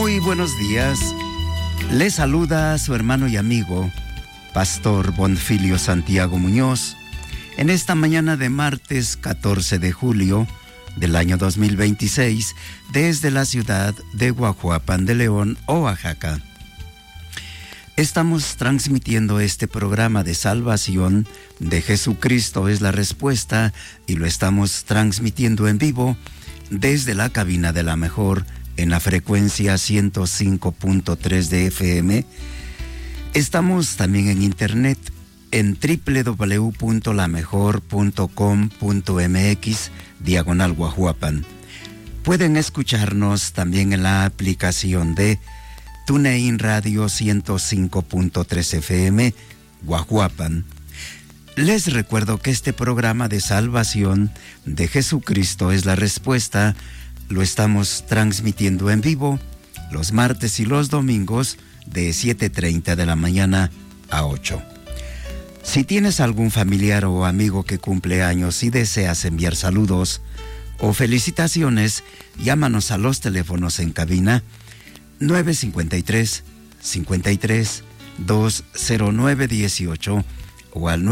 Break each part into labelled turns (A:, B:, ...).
A: Muy buenos días. Le saluda a su hermano y amigo, Pastor Bonfilio Santiago Muñoz, en esta mañana de martes 14 de julio del año 2026, desde la ciudad de Guajuapan de León, Oaxaca. Estamos transmitiendo este programa de salvación de Jesucristo es la respuesta, y lo estamos transmitiendo en vivo desde la cabina de la mejor en la frecuencia 105.3 de FM. Estamos también en internet en www.lamejor.com.mx/Guajuapan. Pueden escucharnos también en la aplicación de TuneIn Radio 105.3 FM, Guajuapan. Les recuerdo que este programa de salvación de Jesucristo es la respuesta. Lo estamos transmitiendo en vivo los martes y los domingos de 7:30 de la mañana a 8. Si tienes algún familiar o amigo que cumple años y deseas enviar saludos o felicitaciones, llámanos a los teléfonos en cabina 953-53-20918 o al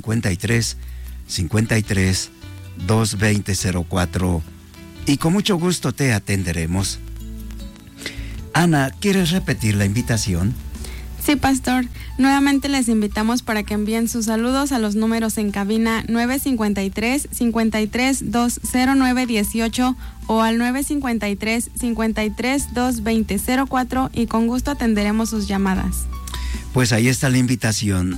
A: 953-53-22004, y con mucho gusto te atenderemos. Ana, ¿quieres repetir la invitación?
B: Sí, pastor. Nuevamente les invitamos para que envíen sus saludos a los números en cabina 953-53-20918 o al 953-53-22004, y con gusto atenderemos sus llamadas.
A: Pues ahí está la invitación,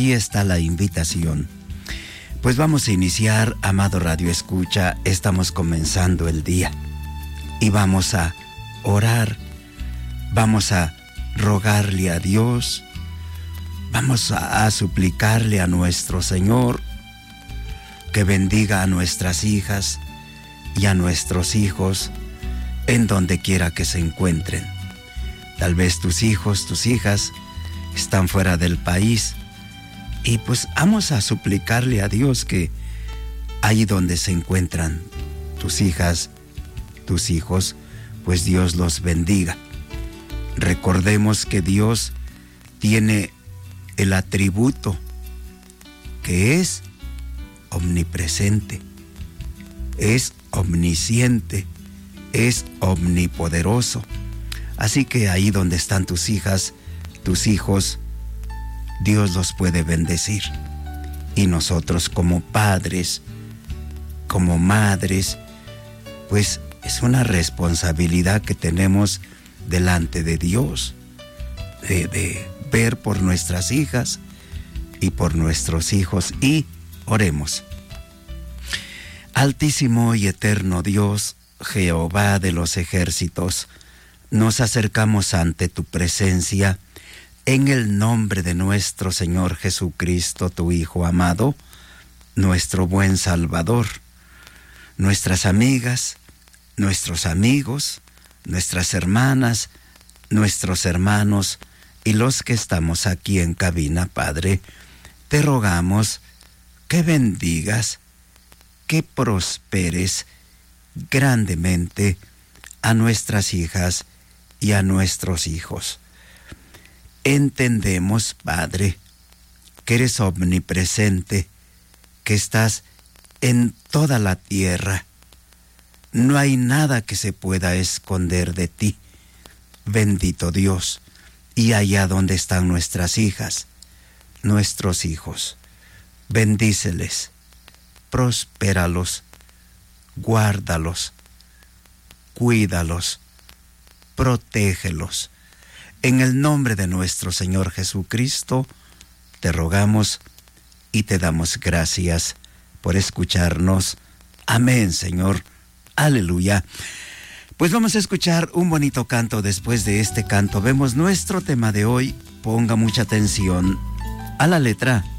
A: Pues vamos a iniciar, amado Radio Escucha. Estamos comenzando el día y vamos a orar, vamos a rogarle a Dios, vamos a suplicarle a nuestro Señor que bendiga a nuestras hijas y a nuestros hijos en donde quiera que se encuentren. Tal vez tus hijos, tus hijas están fuera del país, y pues vamos a suplicarle a Dios que ahí donde se encuentran tus hijas, tus hijos, pues Dios los bendiga. Recordemos que Dios tiene el atributo que es omnipresente, es omnisciente, es omnipoderoso. Así que ahí donde están tus hijas, tus hijos, Dios los puede bendecir. Y nosotros como padres, como madres, pues es una responsabilidad que tenemos delante de Dios, de ver por nuestras hijas y por nuestros hijos. Y oremos. Altísimo y eterno Dios, Jehová de los ejércitos, nos acercamos ante tu presencia en el nombre de nuestro Señor Jesucristo, tu Hijo amado, nuestro buen Salvador. Nuestras amigas, nuestros amigos, nuestras hermanas, nuestros hermanos y los que estamos aquí en cabina, Padre, te rogamos que bendigas, que prosperes grandemente a nuestras hijas y a nuestros hijos. Entendemos, Padre, que eres omnipresente, que estás en toda la tierra. No hay nada que se pueda esconder de ti, bendito Dios. Y allá donde están nuestras hijas, nuestros hijos, bendíceles, prospéralos, guárdalos, cuídalos, protégelos. En el nombre de nuestro Señor Jesucristo, te rogamos y te damos gracias por escucharnos. Amén, Señor. Aleluya. Pues vamos a escuchar un bonito canto. Después de este canto vemos nuestro tema de hoy. Ponga mucha atención a la letra